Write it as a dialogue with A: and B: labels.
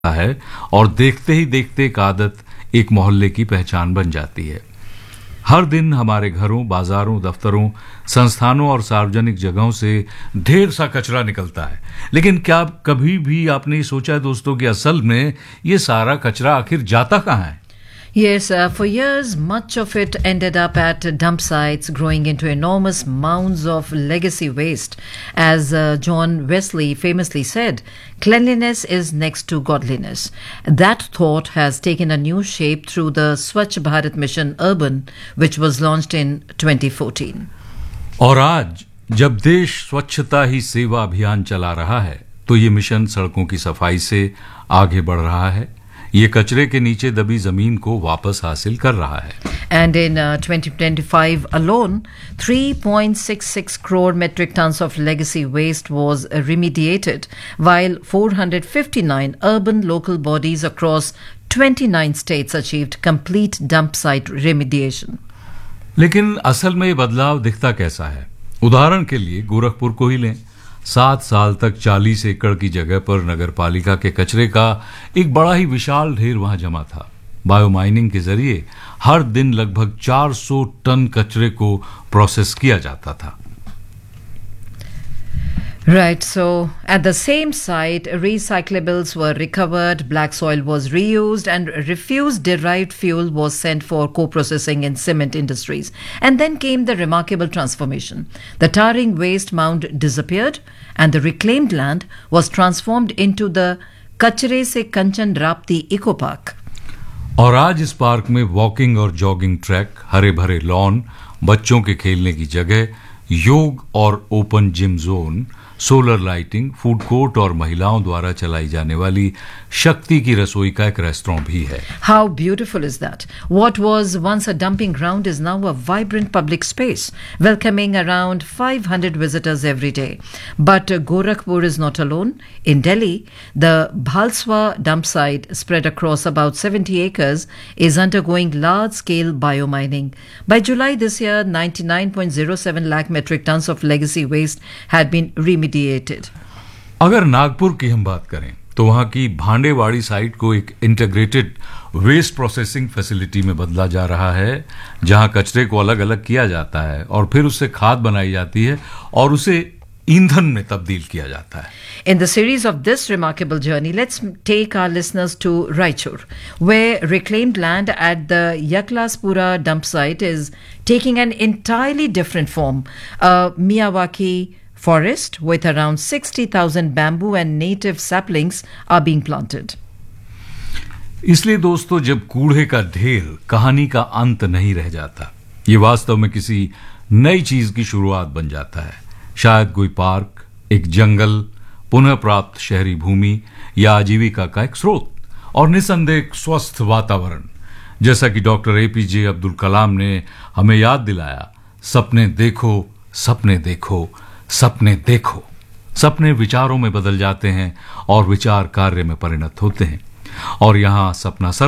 A: है और देखते ही देखते एक आदत एक मोहल्ले की पहचान बन जाती है। हर दिन हमारे घरों, बाजारों, दफ्तरों, संस्थानों और सार्वजनिक जगहों से ढेर सा कचरा निकलता है। लेकिन क्या कभी भी आपने ये सोचा है दोस्तों कि असल में ये सारा कचरा आखिर जाता कहाँ है?
B: Yes, for years, much of it ended up at dump sites, growing into enormous mounds of legacy waste. As John Wesley famously said, cleanliness is next to godliness. That thought has taken a new shape through the Swachh Bharat Mission Urban, which was launched in 2014.
A: और आज जब देश स्वच्छता ही सेवा अभियान चला रहा है, तो ये मिशन सड़कों की सफाई से आगे बढ़ रहा है। ये कचरे के नीचे दबी जमीन को वापस हासिल कर रहा है।
B: And in 2025 alone, 3.66 crore metric tons of legacy waste was remediated, while 459 urban local bodies across 29 states achieved complete dump site remediation.
A: लेकिन असल में ये बदलाव दिखता कैसा है? उदाहरण के लिए गोरखपुर को ही लें। 7 साल तक 40 एकड़ की जगह पर नगरपालिका के कचरे का एक बड़ा ही विशाल ढेर वहां जमा था। बायोमाइनिंग के जरिए हर दिन लगभग 400 टन कचरे को प्रोसेस किया जाता था।
B: Right, so at the same site, recyclables were recovered, black soil was reused, and refuse-derived fuel was sent for co-processing in cement industries. And then came the remarkable transformation. The tarring waste mound disappeared, and the reclaimed land was transformed into the Kachre Se Kanchan Rapti Eco Park.
A: और आज इस park में walking और jogging track, हरे भरे lawn, बच्चों के खेलने की जगह, योग और open gym zone, solar lighting, food court और महिलाओं द्वारा चलाई जाने वाली शक्ति की रसोई का एक रेस्टोरेंट भी है।
B: How beautiful is that? What was once a dumping ground is now a vibrant public space, welcoming around 500 visitors every day. But Gorakhpur is not alone. In Delhi, the Bhalswa dump site, spread across about 70 acres, is undergoing large-scale biomining. By July this year, 99.07 lakh metric tons of legacy waste had been remediated.
A: अगर नागपुर की हम बात करें तो वहां की Bhandewadi site को एक इंटीग्रेटेड वेस्ट प्रोसेसिंग फैसिलिटी में बदला जा रहा है, जहां कचरे को अलग अलग किया जाता है और फिर उससे खाद बनाई जाती है और उसे ईंधन में तब्दील किया जाता है।
B: In the series of this remarkable journey, let's take our listeners to Raichur, where reclaimed land at the Yaklaspura dump site is taking an entirely different form. Miyawaki forest with around 60,000 bamboo and native saplings are being planted.
A: इसलिए दोस्तों, जब कूड़े का ढेर कहानी का अंत नहीं रह जाता, ये वास्तव में किसी नई चीज की शुरुआत बन जाता है। शायद कोई पार्क, एक जंगल, पुनः प्राप्त शहरी भूमि या आजीविका का एक स्रोत और निसंदेह एक स्वस्थ वातावरण। जैसा कि डॉक्टर एपीजे अब्दुल कलाम ने हमें याद दिलाया, सपने देखो, सपने देखो, सपने देखो। सपने विचारों में बदल जाते हैं और विचार कार्य में परिणत होते हैं। और यहां सपना